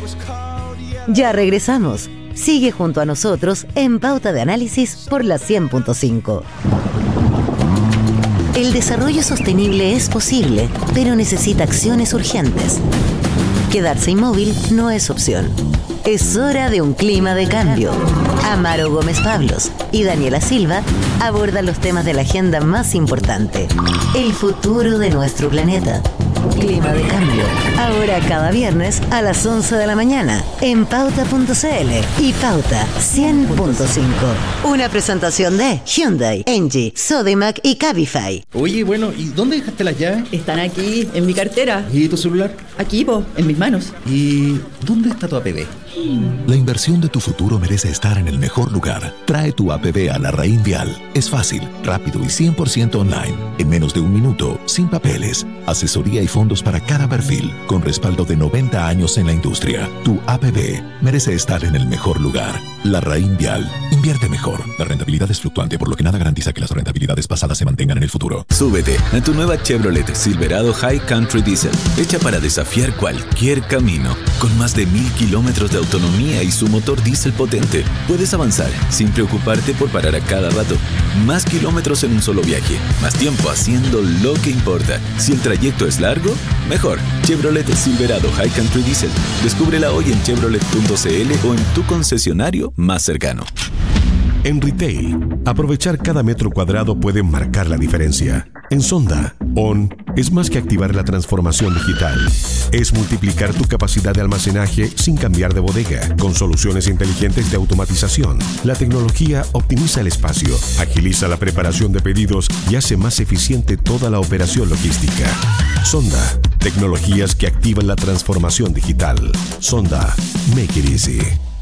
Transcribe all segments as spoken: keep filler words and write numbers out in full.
Ya regresamos. Sigue junto a nosotros en Pauta de Análisis por la cien punto cinco. El desarrollo sostenible es posible, pero necesita acciones urgentes. Quedarse inmóvil no es opción. Es hora de un clima de cambio. Amaro Gómez Pablos y Daniela Silva abordan los temas de la agenda más importante. El futuro de nuestro planeta. Clima de cambio. Ahora cada viernes a las once de la mañana en pauta punto c l y Pauta cien punto cinco. Una presentación de Hyundai, Engie, Sodimac y Cabify. Oye, bueno, ¿y dónde dejaste las llaves? Están aquí, en mi cartera. ¿Y tu celular? Aquí, po, en mis manos. ¿Y dónde está tu A P B? La inversión de tu futuro merece estar en el mejor lugar. Trae tu A P B a Larraín Vial. Es fácil, rápido y cien por ciento online. En menos de un minuto, sin papeles. Asesoría y fondos para cada perfil, con respaldo de noventa años en la industria. Tu A P B merece estar en el mejor lugar. Larraín Vial. Invierte mejor. La rentabilidad es fluctuante, por lo que nada garantiza que las rentabilidades pasadas se mantengan en el futuro. Súbete a tu nueva Chevrolet Silverado High Country Diesel, hecha para desafiar cualquier camino. Con más de mil kilómetros de autonomía y su motor diésel potente, puedes avanzar sin preocuparte por parar a cada rato. Más kilómetros en un solo viaje, más tiempo haciendo lo que importa. Si el trayecto es largo, mejor. Chevrolet Silverado High Country Diesel. Descúbrela hoy en chevrolet punto c l o en tu concesionario más cercano. En retail, aprovechar cada metro cuadrado puede marcar la diferencia. En Sonda, On es más que activar la transformación digital. Es multiplicar tu capacidad de almacenaje sin cambiar de bodega, con soluciones inteligentes de automatización. La tecnología optimiza el espacio, agiliza la preparación de pedidos y hace más eficiente toda la operación logística. Sonda, tecnologías que activan la transformación digital. Sonda, make it easy.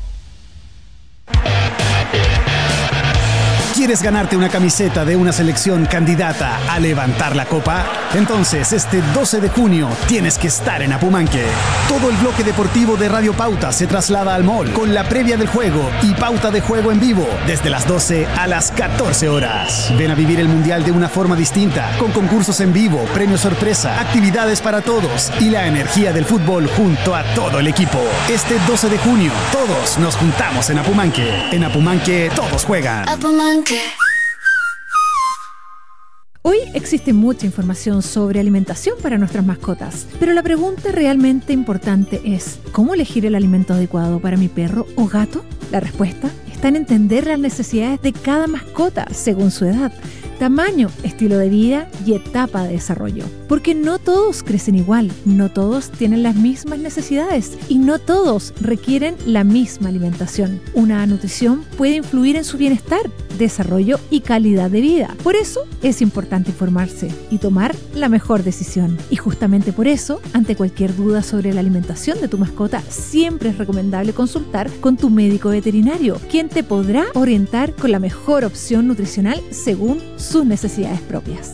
¿Quieres ganarte una camiseta de una selección candidata a levantar la copa? Entonces, este doce de junio tienes que estar en Apumanque. Todo el bloque deportivo de Radio Pauta se traslada al mall con la previa del juego y pauta de juego en vivo desde las doce a las catorce horas. Ven a vivir el Mundial de una forma distinta, con concursos en vivo, premios sorpresa, actividades para todos y la energía del fútbol junto a todo el equipo. Este doce de junio, todos nos juntamos en Apumanque. En Apumanque, todos juegan. Apumanque. Hoy existe mucha información sobre alimentación para nuestras mascotas, pero la pregunta realmente importante es: ¿cómo elegir el alimento adecuado para mi perro o gato? La respuesta está en entender las necesidades de cada mascota según su edad, tamaño, estilo de vida y etapa de desarrollo. Porque no todos crecen igual, no todos tienen las mismas necesidades y no todos requieren la misma alimentación. Una nutrición puede influir en su bienestar, desarrollo y calidad de vida. Por eso es importante informarse y tomar la mejor decisión. Y justamente por eso, ante cualquier duda sobre la alimentación de tu mascota, siempre es recomendable consultar con tu médico veterinario, quien te podrá orientar con la mejor opción nutricional según sus necesidades propias.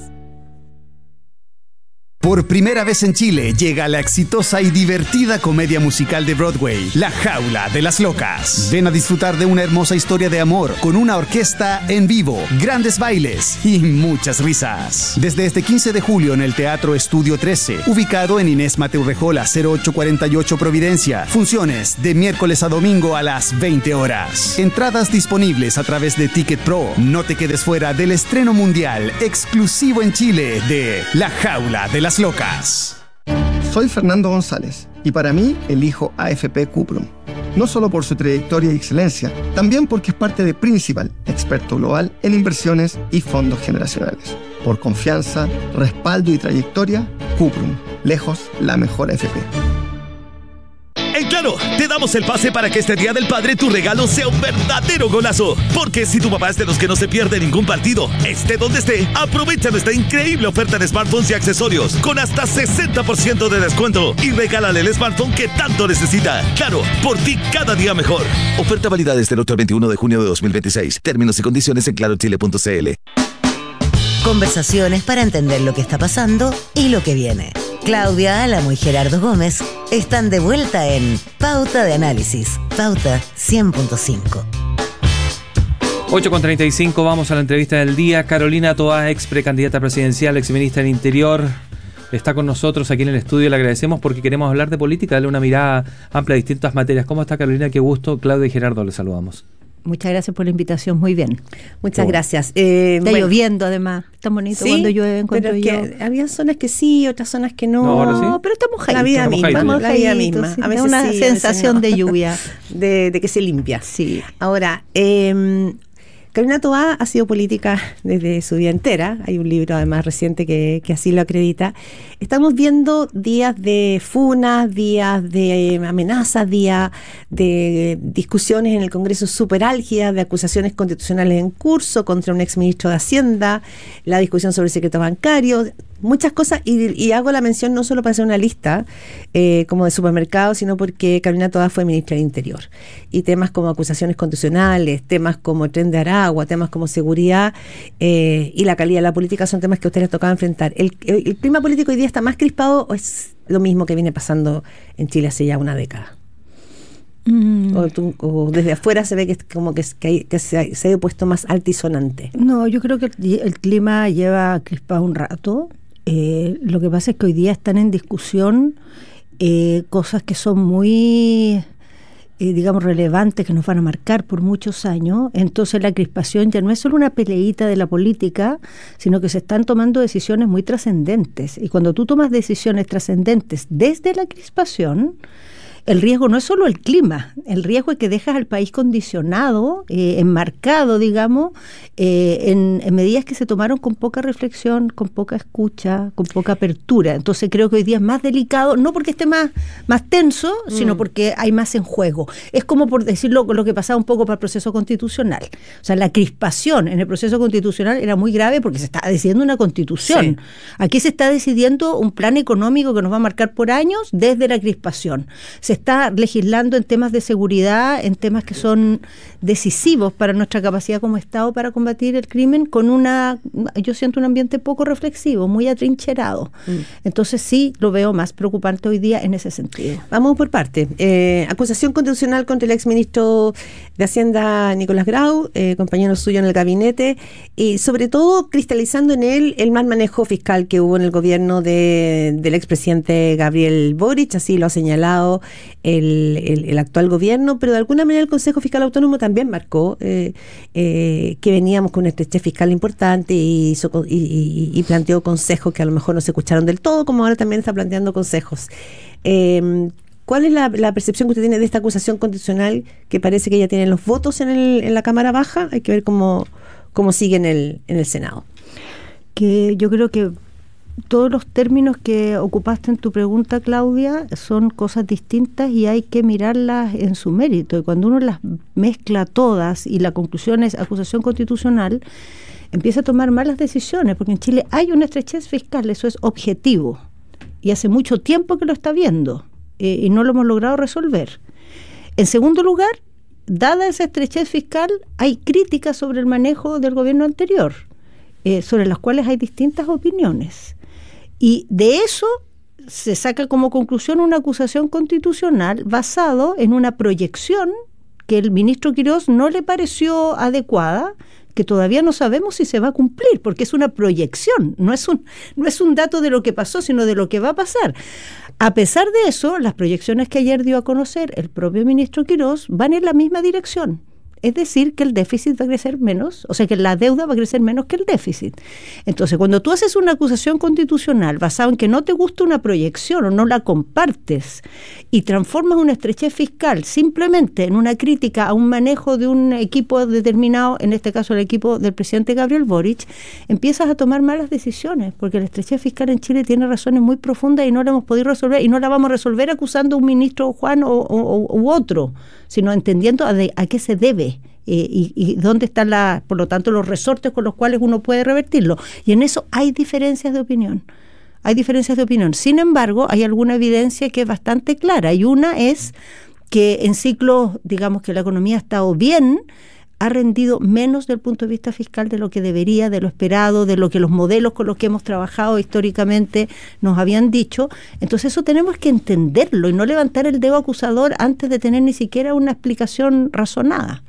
Por primera vez en Chile llega la exitosa y divertida comedia musical de Broadway, La Jaula de las Locas. Ven a disfrutar de una hermosa historia de amor con una orquesta en vivo, grandes bailes y muchas risas. Desde este quince de julio en el Teatro Estudio trece, ubicado en Inés Mateu Rejola cero ocho cuarenta y ocho Providencia. Funciones de miércoles a domingo a las veinte horas. Entradas disponibles a través de Ticket Pro. No te quedes fuera del estreno mundial exclusivo en Chile de La Jaula de las Locas. Soy Fernando González y para mí elijo A F P Cuprum. No solo por su trayectoria y excelencia, también porque es parte de Principal, experto global en inversiones y fondos generacionales. Por confianza, respaldo y trayectoria, Cuprum, lejos la mejor A F P. En Claro, te damos el pase para que este Día del Padre tu regalo sea un verdadero golazo. Porque si tu papá es de los que no se pierde ningún partido, esté donde esté, aprovecha nuestra increíble oferta de smartphones y accesorios con hasta sesenta por ciento de descuento y regálale el smartphone que tanto necesita. Claro, por ti cada día mejor. Oferta válida desde el otro veintiuno de junio de dos mil veintiséis. Términos y condiciones en claro chile punto c l. Conversaciones para entender lo que está pasando y lo que viene. Claudia Álamo y Gerardo Gómez están de vuelta en Pauta de Análisis, Pauta cien punto cinco. ocho con treinta y cinco, vamos a la entrevista del día. Carolina Toá, ex precandidata presidencial, ex ministra del Interior. está con nosotros aquí en el estudio. Le agradecemos porque queremos hablar de política, darle una mirada amplia a distintas materias. ¿Cómo está, Carolina? Qué gusto. Claudia y Gerardo, le saludamos. Muchas gracias por la invitación, muy bien. Muchas gracias. Eh, Está bueno. lloviendo además, tan bonito ¿Sí? cuando llueve, encuentro pero yo. que había zonas que sí, otras zonas que no. No, ahora sí. No, pero estamos mojaditos. La vida Estamos misma, mojaditos. la vida Mojaditos, misma. sí, A veces da una sí, a veces sensación no. de lluvia. de, de que se limpia. Sí. Ahora, eh, Carolina Toá ha sido política desde su vida entera. Hay un libro además reciente que, que así lo acredita. Estamos viendo días de funas, días de amenazas, días de discusiones en el Congreso súper álgidas, de acusaciones constitucionales en curso contra un exministro de Hacienda, la discusión sobre el secreto bancario, muchas cosas, y, y hago la mención no solo para hacer una lista eh, como de supermercado, sino porque Carolina Toá fue ministra del Interior. Y temas como acusaciones constitucionales, temas como tren de Aragua, temas como seguridad eh, y la calidad de la política son temas que a ustedes les tocaba enfrentar. ¿El, el, el clima político hoy día está más crispado o es lo mismo que viene pasando en Chile hace ya una década? Mm. O, tú, o desde afuera se ve que es como que, que, hay, que se, ha, se ha puesto más altisonante. No, yo creo que el, el clima lleva crispado un rato. Eh, lo que pasa es que hoy día están en discusión eh, cosas que son muy, eh, digamos, relevantes, que nos van a marcar por muchos años. Entonces la crispación ya no es solo una peleita de la política, sino que se están tomando decisiones muy trascendentes. Y cuando tú tomas decisiones trascendentes desde la crispación, el riesgo no es solo el clima, el riesgo es que dejas al país condicionado, eh, enmarcado, digamos, eh, en, en medidas que se tomaron con poca reflexión, con poca escucha, con poca apertura. Entonces creo que hoy día es más delicado, no porque esté más, más tenso, mm. sino porque hay más en juego. Es como, por decirlo, lo que pasaba un poco para el proceso constitucional. O sea, la crispación en el proceso constitucional era muy grave porque se estaba decidiendo una constitución. Sí. Aquí se está decidiendo un plan económico que nos va a marcar por años desde la crispación. Se está legislando en temas de seguridad, en temas que son decisivos para nuestra capacidad como Estado para combatir el crimen, con una, yo siento un ambiente poco reflexivo, muy atrincherado. Mm. Entonces sí lo veo más preocupante hoy día en ese sentido. Vamos por parte. Eh, acusación constitucional contra el exministro de Hacienda Nicolás Grau, eh, compañero suyo en el gabinete, y sobre todo cristalizando en él el mal manejo fiscal que hubo en el gobierno de, del expresidente Gabriel Boric, así lo ha señalado El, el, el actual gobierno, pero de alguna manera el Consejo Fiscal Autónomo también marcó eh, eh, que veníamos con una estrechez fiscal importante y, hizo, y, y, y planteó consejos que a lo mejor no se escucharon del todo, como ahora también está planteando consejos. Eh, ¿Cuál es la, la percepción que usted tiene de esta acusación constitucional que parece que ya tienen los votos en, el, en la Cámara Baja? Hay que ver cómo, cómo sigue en el, en el Senado. Que yo creo que todos los términos que ocupaste en tu pregunta, Claudia, son cosas distintas y hay que mirarlas en su mérito. Y cuando uno las mezcla todas y la conclusión es acusación constitucional, empieza a tomar malas decisiones, porque en Chile hay una estrechez fiscal, eso es objetivo. Y hace mucho tiempo que lo está viendo eh, y no lo hemos logrado resolver. En segundo lugar, dada esa estrechez fiscal, hay críticas sobre el manejo del gobierno anterior, eh, sobre las cuales hay distintas opiniones. Y de eso se saca como conclusión una acusación constitucional basado en una proyección que el ministro Quirós no le pareció adecuada, que todavía no sabemos si se va a cumplir, porque es una proyección, no es un, no es un dato de lo que pasó, sino de lo que va a pasar. A pesar de eso, las proyecciones que ayer dio a conocer el propio ministro Quirós van en la misma dirección. Es decir, que el déficit va a crecer menos, o sea, que la deuda va a crecer menos que el déficit. Entonces, cuando tú haces una acusación constitucional basada en que no te gusta una proyección o no la compartes y transformas una estrechez fiscal simplemente en una crítica a un manejo de un equipo determinado, en este caso el equipo del presidente Gabriel Boric, empiezas a tomar malas decisiones, porque la estrechez fiscal en Chile tiene razones muy profundas y no la hemos podido resolver, y no la vamos a resolver acusando a un ministro Juan o, o, u otro, sino entendiendo a, de, a qué se debe. Eh, y, y dónde están, la, por lo tanto, los resortes con los cuales uno puede revertirlo. Y en eso hay diferencias de opinión. Hay diferencias de opinión. Sin embargo, hay alguna evidencia que es bastante clara. Y una es que en ciclos, digamos, que la economía ha estado bien, ha rendido menos desde el punto de vista fiscal de lo que debería, de lo esperado, de lo que los modelos con los que hemos trabajado históricamente nos habían dicho. Entonces eso tenemos que entenderlo y no levantar el dedo acusador antes de tener ni siquiera una explicación razonada.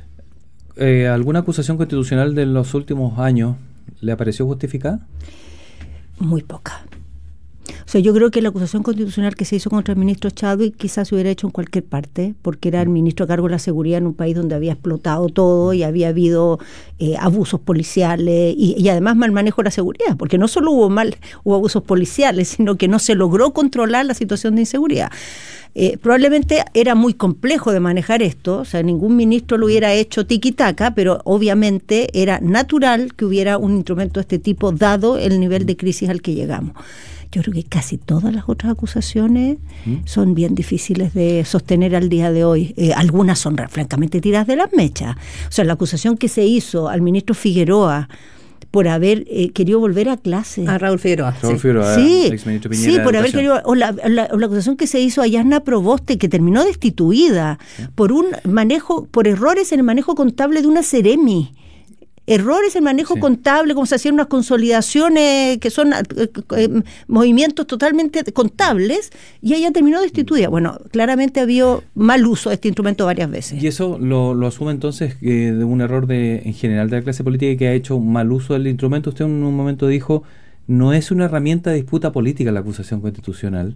Eh, ¿Alguna acusación constitucional de los últimos años le apareció justificada? Muy poca. O sea, yo creo que la acusación constitucional que se hizo contra el ministro Chadwick quizás se hubiera hecho en cualquier parte, porque era el ministro a cargo de la seguridad en un país donde había explotado todo y había habido eh, abusos policiales y, y además mal manejo de la seguridad, porque no solo hubo mal hubo abusos policiales, sino que no se logró controlar la situación de inseguridad. Eh, probablemente era muy complejo de manejar esto, o sea, ningún ministro lo hubiera hecho tiki-taka, pero obviamente era natural que hubiera un instrumento de este tipo dado el nivel de crisis al que llegamos. Yo creo que casi todas las otras acusaciones ¿Mm? son bien difíciles de sostener al día de hoy. Eh, algunas son francamente tiradas de las mechas. O sea, la acusación que se hizo al ministro Figueroa por haber eh, querido volver a clase. A Raúl Figueroa. Raúl sí. Figueroa, sí, exministro Piñera. Sí, por haber querido, o la, la, o la acusación que se hizo a Yasna Proboste, que terminó destituida ¿Sí? por un manejo, por errores en el manejo contable de una Seremi. Errores en manejo sí. contable, como se hacían unas consolidaciones que son eh, eh, movimientos totalmente contables, y ella terminó destituida. Bueno, claramente ha habido mal uso de este instrumento varias veces. ¿Y eso lo, lo asume entonces eh, de un error de en general de la clase política que ha hecho mal uso del instrumento? Usted en un momento dijo, no es una herramienta de disputa política la acusación constitucional,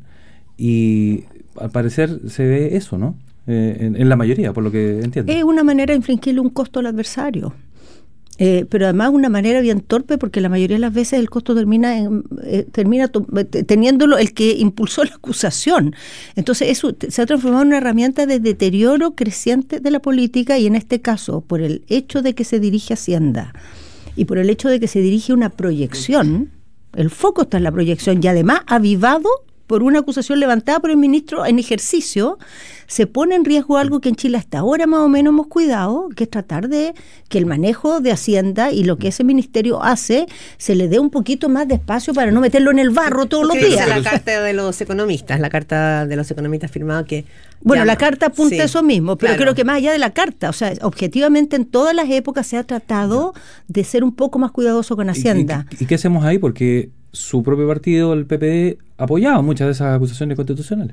y al parecer se ve eso, ¿no? Eh, en, en la mayoría, por lo que entiendo. Es una manera de infligirle un costo al adversario. Eh, pero además una manera bien torpe, porque la mayoría de las veces el costo termina en, eh, termina to- teniéndolo el que impulsó la acusación. Entonces eso se ha transformado en una herramienta de deterioro creciente de la política, y en este caso por el hecho de que se dirige Hacienda y por el hecho de que se dirige una proyección, el foco está en la proyección, y además avivado por una acusación levantada por el ministro en ejercicio, se pone en riesgo algo que en Chile hasta ahora más o menos hemos cuidado, que es tratar de que el manejo de Hacienda y lo que ese ministerio hace se le dé un poquito más de espacio para no meterlo en el barro todos los días. La carta de los economistas, la carta de los economistas firmada que... Bueno, llama. la carta apunta sí, eso mismo, pero claro. creo que más allá de la carta, o sea, objetivamente en todas las épocas se ha tratado de ser un poco más cuidadoso con Hacienda. ¿Y, y, y qué hacemos ahí? Porque su propio partido, el P P D, apoyaba muchas de esas acusaciones constitucionales.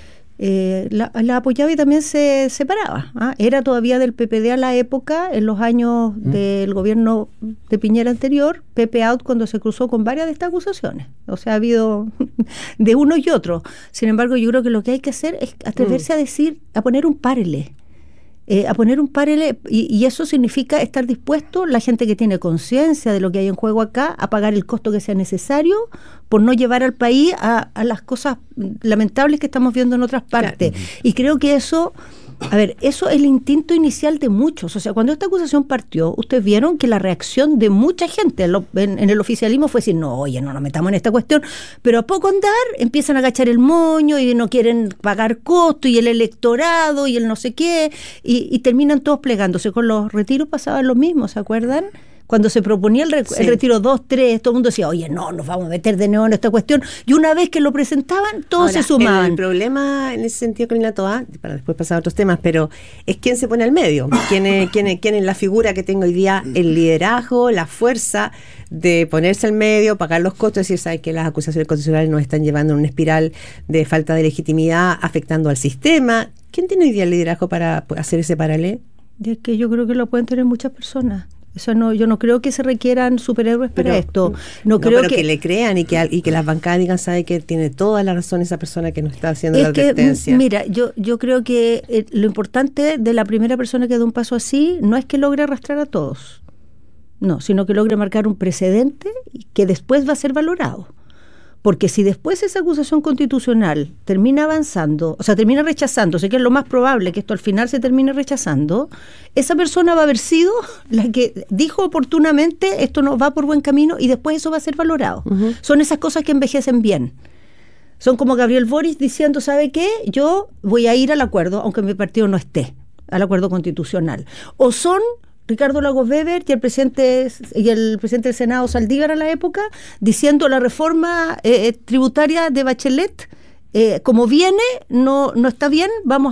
Eh, la, la apoyaba y también se separaba. ¿ah? Era todavía del P P D a la época, en los años ¿Mm? del gobierno de Piñera anterior, P P out cuando se cruzó con varias de estas acusaciones. O sea, ha habido de uno y otro. Sin embargo, yo creo que lo que hay que hacer es atreverse ¿Mm? a decir, a poner un párele. Eh, a poner un párele, y, y eso significa estar dispuesto, la gente que tiene conciencia de lo que hay en juego acá, a pagar el costo que sea necesario por no llevar al país a, a las cosas lamentables que estamos viendo en otras partes. Claro. Y creo que eso, a ver, eso es el instinto inicial de muchos. O sea, cuando esta acusación partió, ustedes vieron que la reacción de mucha gente en, lo, en, en el oficialismo fue decir, no, oye, no nos metamos en esta cuestión, pero a poco andar empiezan a agachar el moño y no quieren pagar costo, y el electorado y el no sé qué, y, y terminan todos plegándose. Con los retiros pasaba lo mismo, ¿se acuerdan? Cuando se proponía el, re- sí. el retiro dos, tres, todo el mundo decía, oye, no, nos vamos a meter de nuevo en esta cuestión. Y una vez que lo presentaban, todos Ahora, se sumaban. El, el problema en ese sentido, Carolina Toá, para después pasar a otros temas, pero es quién se pone al medio, quién es, quién es, quién es la figura que tengo hoy día, el liderazgo, la fuerza de ponerse al medio, pagar los costos, decir, ¿sabes que las acusaciones constitucionales nos están llevando en una espiral de falta de legitimidad, afectando al sistema? ¿Quién tiene hoy día el liderazgo para hacer ese paralelo? Es que yo creo que lo pueden tener muchas personas. Eso no, yo no creo que se requieran superhéroes para pero, esto. No, no creo pero que, que le crean y que y que las bancadas digan, sabe que tiene toda la razón esa persona que nos está haciendo es la que, advertencia. Mira, yo yo creo que eh, lo importante de la primera persona que da un paso así no es que logre arrastrar a todos, no, sino que logre marcar un precedente y que después va a ser valorado. Porque si después esa acusación constitucional termina avanzando, o sea, termina rechazándose, que es lo más probable que esto al final se termine rechazando, esa persona va a haber sido la que dijo oportunamente esto no va por buen camino, y después eso va a ser valorado. Uh-huh. Son esas cosas que envejecen bien. Son como Gabriel Boric diciendo, ¿sabe qué? Yo voy a ir al acuerdo, aunque mi partido no esté, al acuerdo constitucional. O son Ricardo Lagos Weber y el presidente y el presidente del Senado Saldívar a la época diciendo la reforma eh, tributaria de Bachelet eh, como viene no no está bien, vamos a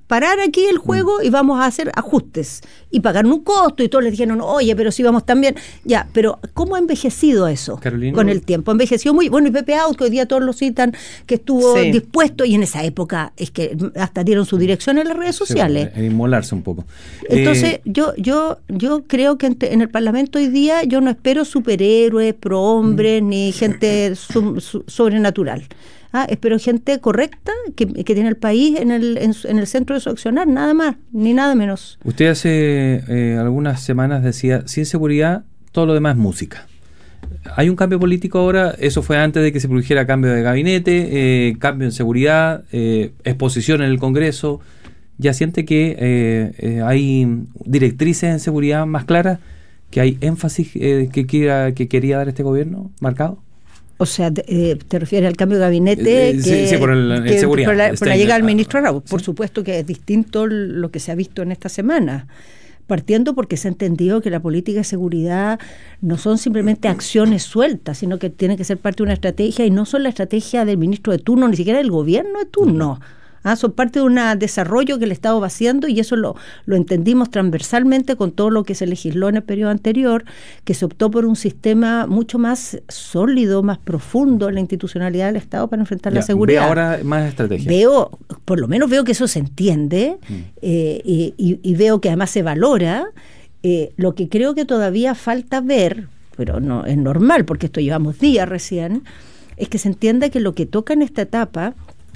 parar aquí el juego mm. y vamos a hacer ajustes y pagar un costo, y todos les dijeron, oye, pero si vamos tan bien, ya, pero ¿cómo ha envejecido eso Carolina, con el tiempo? Ha envejecido muy, bueno, y Pepe Out, que hoy día todos lo citan, que estuvo sí. dispuesto, y en esa época es que hasta dieron su dirección en las redes sociales. Sí, bueno, inmolarse un poco. Entonces, eh, yo, yo, yo creo que en, en el Parlamento hoy día yo no espero superhéroes, prohombres, mm. ni gente su, su, sobrenatural. Ah, espero gente correcta que, que tiene el país en el, en, en el centro de su accionar, nada más, ni nada menos. Usted hace eh, algunas semanas decía, sin seguridad, todo lo demás es música. Hay un cambio político ahora, eso fue antes de que se produjera cambio de gabinete, eh, cambio en seguridad, eh, exposición en el Congreso. ¿Ya siente que eh, eh, hay directrices en seguridad más claras, que hay énfasis eh, que, quiera, que quería dar este gobierno marcado? O sea, te, eh, te refieres al cambio de gabinete, eh, que, sí, sí, por, el, que, seguridad, por, la, por la llegada del ministro Raúl. ¿sí? Por supuesto que es distinto lo que se ha visto en esta semana, partiendo porque se ha entendido que la política de seguridad no son simplemente acciones sueltas, sino que tiene que ser parte de una estrategia, y no son la estrategia del ministro de turno, ni siquiera del gobierno de turno. Uh-huh. Ah, son parte de un desarrollo que el Estado va haciendo, y eso lo, lo entendimos transversalmente con todo lo que se legisló en el periodo anterior, que se optó por un sistema mucho más sólido, más profundo en la institucionalidad del Estado para enfrentar ya, la seguridad. Ve ahora más estrategia. Veo, por lo menos veo que eso se entiende, mm. eh, y, y, y veo que además se valora. Eh, lo que creo que todavía falta ver, pero no es normal porque esto llevamos días recién, es que se entienda que lo que toca en esta etapa,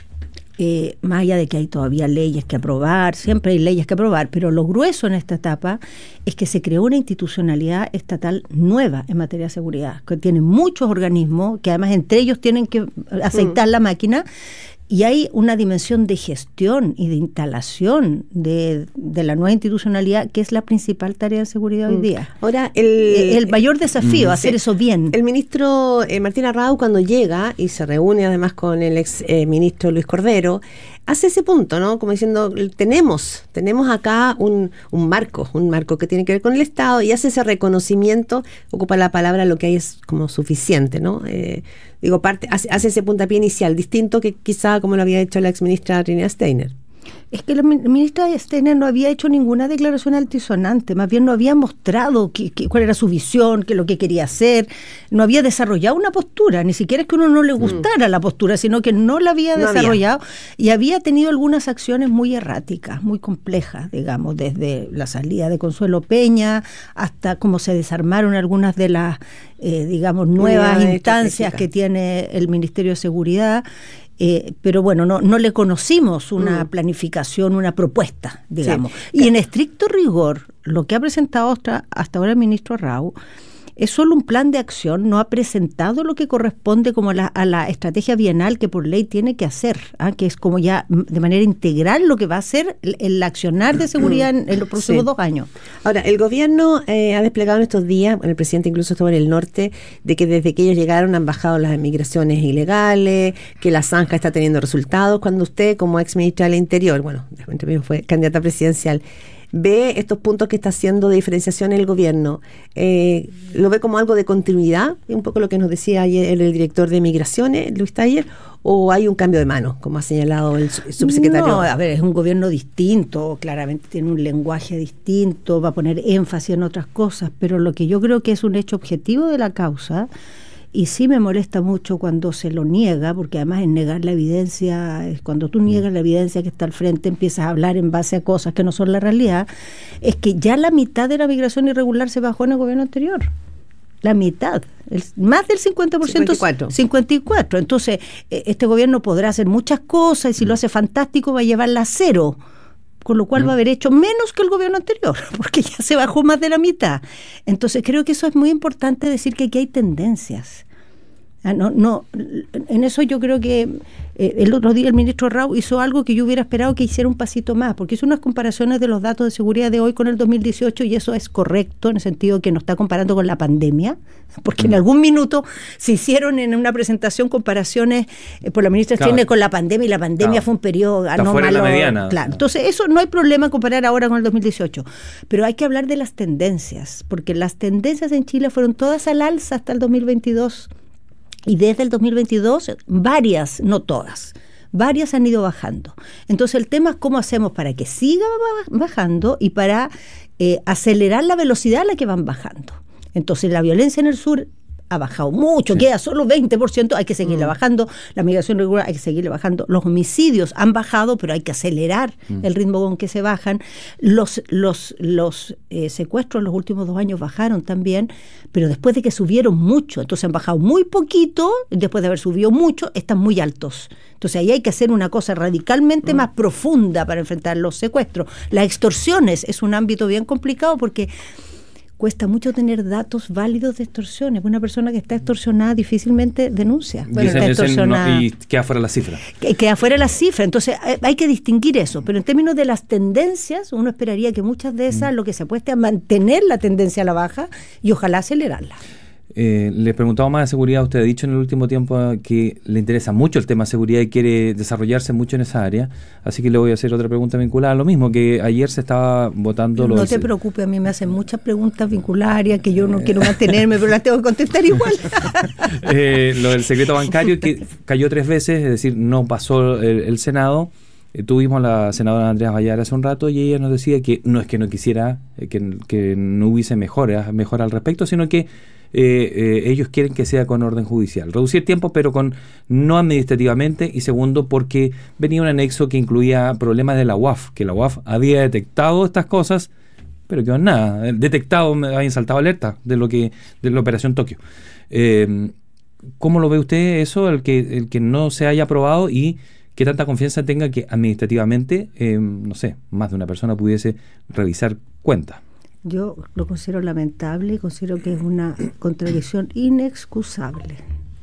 Eh, más allá de que hay todavía leyes que aprobar, siempre hay leyes que aprobar, pero lo grueso en esta etapa es que se creó una institucionalidad estatal nueva en materia de seguridad, que tiene muchos organismos, que además entre ellos tienen que aceitar mm. la máquina, y hay una dimensión de gestión y de instalación de, de la nueva institucionalidad, que es la principal tarea de seguridad mm. hoy día. Ahora, el, el mayor desafío, mm. hacer sí. eso bien. El ministro eh, Martín Arrau, cuando llega y se reúne además con el ex eh, ministro Luis Cordero, hace ese punto, ¿no? Como diciendo, tenemos, tenemos acá un, un marco, un marco que tiene que ver con el Estado, y hace ese reconocimiento, ocupa la palabra, lo que hay es como suficiente, ¿no? Eh, digo, parte, hace, hace ese puntapié inicial, distinto que quizá como lo había hecho la exministra Trinidad Steiner. Es que la ministra Steiner no había hecho ninguna declaración altisonante, más bien no había mostrado que, que, cuál era su visión, qué es lo que quería hacer, no había desarrollado una postura, ni siquiera es que a uno no le gustara mm. la postura, sino que no la había no desarrollado había. Y había tenido algunas acciones muy erráticas, muy complejas, digamos, desde la salida de Consuelo Peña hasta cómo se desarmaron algunas de las, eh, digamos, nuevas Unidad instancias que tiene el Ministerio de Seguridad. Eh, pero bueno, no, no le conocimos una mm. planificación, una propuesta, digamos. Sí. Y en estricto rigor, lo que ha presentado hasta, hasta ahora el ministro Arrau es solo un plan de acción, no ha presentado lo que corresponde como la, a la estrategia bienal que por ley tiene que hacer, ¿ah? que es como ya de manera integral lo que va a hacer el, el accionar de seguridad en, en los próximos sí. dos años. Ahora, el gobierno eh, ha desplegado en estos días, el presidente incluso estuvo en el norte, de que desde que ellos llegaron han bajado las migraciones ilegales, que la zanja está teniendo resultados. Cuando usted, como ex ministra del Interior, bueno, fue candidata presidencial, ve estos puntos que está haciendo de diferenciación el gobierno, eh, ¿lo ve como algo de continuidad? Un poco lo que nos decía ayer el director de Migraciones, Luis Taller, ¿o hay un cambio de mano, como ha señalado el subsecretario? No, a ver, es un gobierno distinto, claramente tiene un lenguaje distinto, va a poner énfasis en otras cosas, pero lo que yo creo que es un hecho objetivo de la causa, y sí me molesta mucho cuando se lo niega, porque además en negar la evidencia, cuando tú niegas la evidencia que está al frente, empiezas a hablar en base a cosas que no son la realidad, es que ya la mitad de la migración irregular se bajó en el gobierno anterior. La mitad, el, más del cincuenta por ciento. cincuenta y cuatro. cincuenta y cuatro. Entonces, este gobierno podrá hacer muchas cosas, y si lo hace fantástico va a llevarla a cero, con lo cual va a haber hecho menos que el gobierno anterior, porque ya se bajó más de la mitad. Entonces creo que eso es muy importante, decir que aquí hay tendencias. Ah, no, no, en eso yo creo que eh, el otro día el ministro Arrau hizo algo que yo hubiera esperado que hiciera un pasito más, porque hizo unas comparaciones de los datos de seguridad de hoy con el dos mil dieciocho, y eso es correcto en el sentido que nos está comparando con la pandemia, porque mm. en algún minuto se hicieron en una presentación comparaciones eh, por la ministra claro. Steiner con la pandemia, y la pandemia claro. fue un periodo anómalo. Claro. Entonces eso no hay problema comparar ahora con el dos mil dieciocho, pero hay que hablar de las tendencias, porque las tendencias en Chile fueron todas al alza hasta el dos mil veintidós. Y desde el dos mil veintidós, varias, no todas, varias han ido bajando. Entonces el tema es cómo hacemos para que siga bajando y para eh, acelerar la velocidad a la que van bajando. Entonces la violencia en el sur ha bajado mucho, sí. Queda solo veinte por ciento, hay que seguirle mm. bajando, la migración regular hay que seguirle bajando, los homicidios han bajado, pero hay que acelerar mm. el ritmo con que se bajan, los, los, los eh, secuestros en los últimos dos años bajaron también, pero después de que subieron mucho, entonces han bajado muy poquito, después de haber subido mucho, están muy altos. Entonces ahí hay que hacer una cosa radicalmente mm. más profunda para enfrentar los secuestros. Las extorsiones es un ámbito bien complicado porque cuesta mucho tener datos válidos de extorsiones. Una persona que está extorsionada difícilmente denuncia. Bueno, está extorsionada. No, y queda fuera la cifra. Queda fuera la cifra. Entonces hay que distinguir eso. Pero en términos de las tendencias, uno esperaría que muchas de esas mm. lo que se apueste a mantener la tendencia a la baja y ojalá acelerarla. Eh, le preguntaba más de seguridad. Usted ha dicho en el último tiempo que le interesa mucho el tema de seguridad y quiere desarrollarse mucho en esa área. Así que le voy a hacer otra pregunta vinculada a lo mismo, que ayer se estaba votando... No te preocupes, a mí me hacen muchas preguntas vinculares que yo no quiero mantenerme, pero las tengo que contestar igual. eh, lo del secreto bancario, que cayó tres veces, es decir, no pasó el, el Senado. Eh, tuvimos a la senadora Andrea Vallar hace un rato y ella nos decía que no es que no quisiera, eh, que, que no hubiese mejora, mejora al respecto, sino que Eh, eh, ellos quieren que sea con orden judicial. Reducir tiempo, pero con no administrativamente, y segundo, porque venía un anexo que incluía problemas de la U A F, que la U A F había detectado estas cosas, pero que no nada, detectado, me habían saltado alerta de lo que de la operación Tokio. Eh, ¿Cómo lo ve usted eso, el que, el que no se haya aprobado y qué tanta confianza tenga que administrativamente, eh, no sé, más de una persona pudiese revisar cuentas? Yo lo considero lamentable y considero que es una contradicción inexcusable.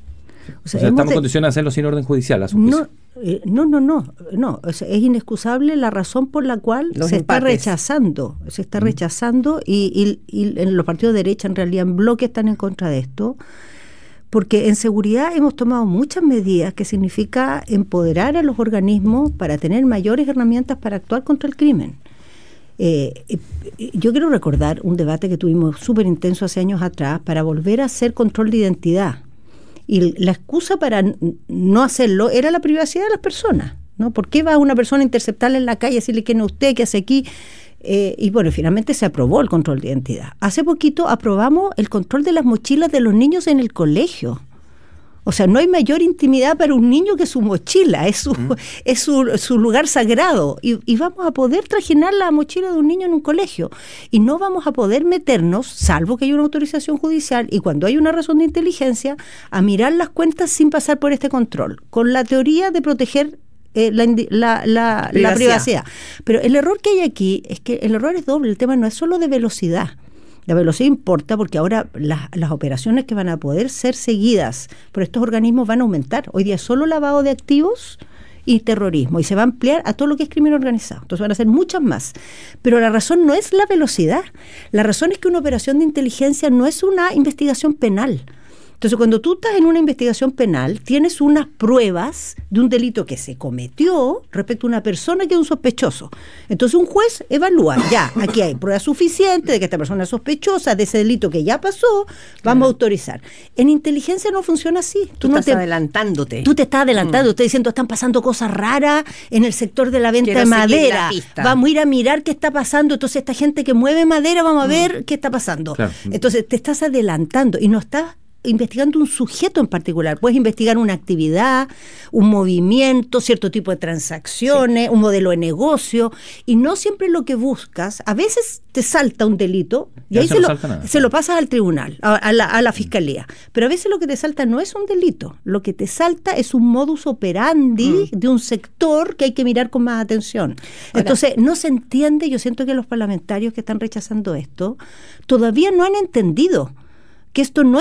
O sea, o sea estamos de, condicionados a hacerlo sin orden judicial, a su juicio. No, eh, no, no, no, no. O sea, es inexcusable la razón por la cual los se empates. está rechazando, se está mm. rechazando y, y, y en los partidos de derecha en realidad en bloque están en contra de esto. Porque en seguridad hemos tomado muchas medidas que significa empoderar a los organismos para tener mayores herramientas para actuar contra el crimen. Eh, yo quiero recordar un debate que tuvimos súper intenso hace años atrás para volver a hacer control de identidad. Y la excusa para no hacerlo era la privacidad de las personas, ¿no? ¿Por qué va una persona a interceptarle en la calle y decirle quién es usted, qué hace aquí? Eh, y bueno, finalmente se aprobó el control de identidad. Hace poquito aprobamos el control de las mochilas de los niños en el colegio. O sea, no hay mayor intimidad para un niño que su mochila, es su, mm. es su, su lugar sagrado. Y, y vamos a poder trajinar la mochila de un niño en un colegio. Y no vamos a poder meternos, salvo que haya una autorización judicial y cuando hay una razón de inteligencia, a mirar las cuentas sin pasar por este control, con la teoría de proteger eh, la, la, la, privacidad. la privacidad. Pero el error que hay aquí es que el error es doble. El tema no es solo de velocidad. La velocidad importa porque ahora las, las operaciones que van a poder ser seguidas por estos organismos van a aumentar. Hoy día solo lavado de activos y terrorismo, y se va a ampliar a todo lo que es crimen organizado. Entonces van a ser muchas más. Pero la razón no es la velocidad. La razón es que una operación de inteligencia no es una investigación penal. Entonces, cuando tú estás en una investigación penal, tienes unas pruebas de un delito que se cometió respecto a una persona que es un sospechoso. Entonces, un juez evalúa, ya, aquí hay pruebas suficientes de que esta persona es sospechosa de ese delito que ya pasó, vamos a autorizar. En inteligencia no funciona así. Tú, tú no estás te, adelantándote. Tú te estás adelantando, mm. estás diciendo, están pasando cosas raras en el sector de la venta Quiero de madera. Vamos a ir a mirar qué está pasando. Entonces, esta gente que mueve madera, vamos a ver mm. qué está pasando. Claro. Entonces, te estás adelantando y no estás investigando un sujeto en particular. Puedes investigar una actividad, un movimiento, cierto tipo de transacciones, sí. un modelo de negocio, y no siempre lo que buscas, a veces te salta un delito y ya ahí se, se, lo, se lo pasas al tribunal, a, a, la, a la fiscalía, pero a veces lo que te salta no es un delito, lo que te salta es un modus operandi mm. de un sector que hay que mirar con más atención. Ahora, entonces no se entiende. Yo siento que los parlamentarios que están rechazando esto todavía no han entendido que esto no